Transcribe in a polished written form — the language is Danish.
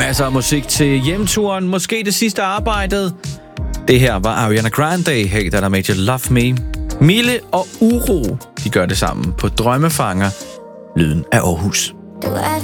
Masser af musik til hjemturen, måske det sidste arbejdet. Det her var Ariana Grande, Hey That I Made You Love Me. Mille og Uro, de gør det sammen på Drømmefanger, lyden af Aarhus.